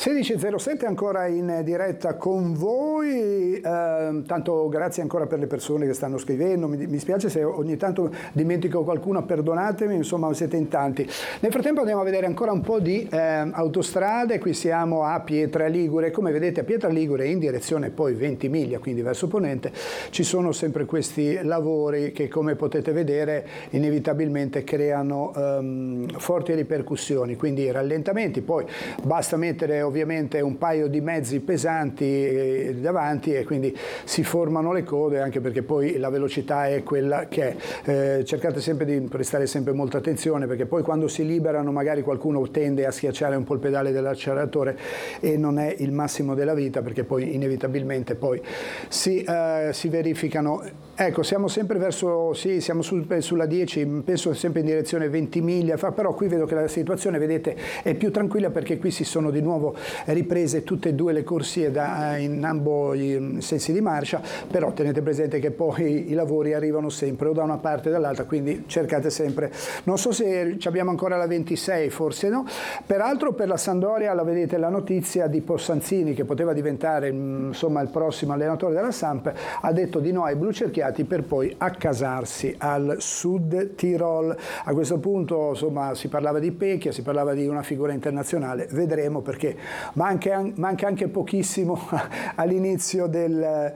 16.07 ancora in diretta con voi, tanto grazie ancora per le persone che stanno scrivendo, mi spiace se ogni tanto dimentico qualcuno, perdonatemi, insomma siete in tanti. Nel frattempo andiamo a vedere ancora un po' di autostrade, qui siamo a Pietra Ligure, come vedete a Pietra Ligure in direzione poi Ventimiglia, quindi verso Ponente, ci sono sempre questi lavori che come potete vedere inevitabilmente creano forti ripercussioni, quindi rallentamenti, poi basta mettere ovviamente un paio di mezzi pesanti davanti e quindi si formano le code, anche perché poi la velocità è quella che è. Cercate sempre di prestare sempre molta attenzione, perché poi quando si liberano magari qualcuno tende a schiacciare un po' il pedale dell'acceleratore e non è il massimo della vita, perché poi inevitabilmente poi si verificano. Ecco, siamo sempre verso, sì, siamo sulla 10, penso sempre in direzione Ventimiglia, però qui vedo che la situazione, vedete, è più tranquilla perché qui si sono di nuovo riprese tutte e due le corsie in ambo i sensi di marcia, però tenete presente che poi i lavori arrivano sempre o da una parte o dall'altra, quindi cercate sempre, non so se abbiamo ancora la 26, forse no. Peraltro per la Sampdoria la vedete la notizia di Possanzini, che poteva diventare insomma il prossimo allenatore della Samp, ha detto di no ai blucerchiati per poi accasarsi al Sud Tirol. A questo punto insomma si parlava di Pecchia, si parlava di una figura internazionale, vedremo, perché manca anche pochissimo all'inizio del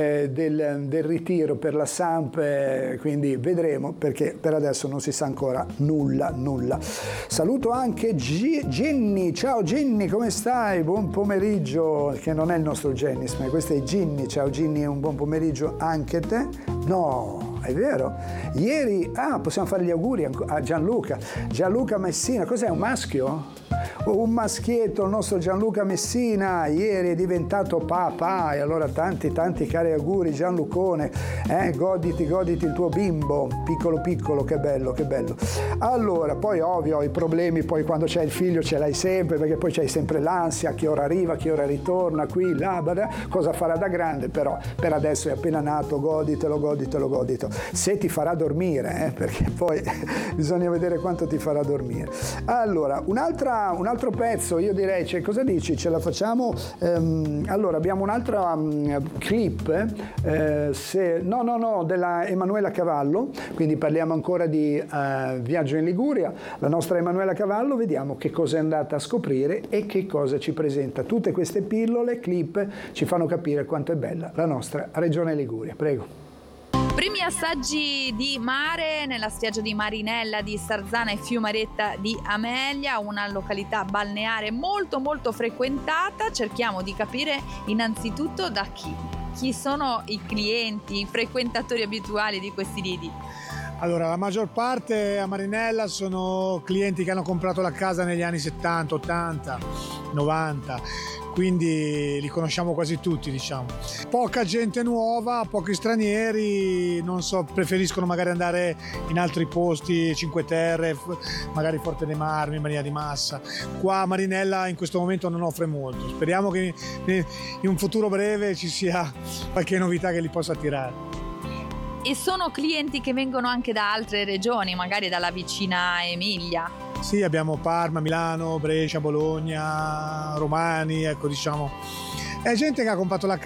ritiro per la Samp, quindi vedremo, perché per adesso non si sa ancora nulla. Saluto anche Ginny, ciao Ginny, come stai? Buon pomeriggio, che non è il nostro Gennis, ma questo è Ginny. Ciao Ginny, un buon pomeriggio anche te. No, è vero, ieri possiamo fare gli auguri a Gianluca Messina. Cos'è, un maschio? Un maschietto, il nostro Gianluca Messina ieri è diventato papà, e allora tanti cari auguri Gianlucone, goditi il tuo bimbo piccolo, che bello. Allora poi ovvio i problemi poi quando c'hai il figlio ce l'hai sempre, perché poi c'hai sempre l'ansia, che ora arriva, che ora ritorna, qui, là, cosa farà da grande, però per adesso è appena nato, goditelo, se ti farà dormire, perché poi bisogna vedere quanto ti farà dormire. Allora, un altro pezzo, io direi, cosa dici? Ce la facciamo? Allora, abbiamo un'altra clip, della Emanuela Cavallo, quindi parliamo ancora di Viaggio in Liguria. La nostra Emanuela Cavallo, vediamo che cosa è andata a scoprire e che cosa ci presenta. Tutte queste pillole, clip, ci fanno capire quanto è bella la nostra regione Liguria. Prego. Primi assaggi di mare nella spiaggia di Marinella di Sarzana e Fiumaretta di Amelia, una località balneare molto frequentata. Cerchiamo di capire innanzitutto da chi sono i clienti, i frequentatori abituali di questi lidi. Allora, la maggior parte a Marinella sono clienti che hanno comprato la casa negli anni 70, 80, 90, quindi li conosciamo quasi tutti, diciamo. Poca gente nuova, pochi stranieri, non so, preferiscono magari andare in altri posti, Cinque Terre, magari Forte dei Marmi, Maria di Massa. Qua a Marinella in questo momento non offre molto. Speriamo che in un futuro breve ci sia qualche novità che li possa attirare. E sono clienti che vengono anche da altre regioni, magari dalla vicina Emilia? Sì, abbiamo Parma, Milano, Brescia, Bologna, Romani, ecco, diciamo. È gente che ha comprato la casa